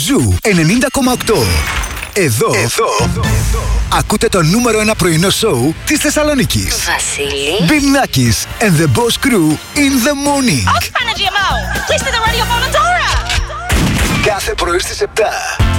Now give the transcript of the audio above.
Ζου 90,8. Εδώ ακούτε το νούμερο 1 πρωινό σοου της Θεσσαλονίκης. Βασίλη. Bill Nackis and the Boss Crew in the morning. Παναγία μου! Κλείστε το ραδιοφώνο τώρα! Κάθε πρωί στις 7.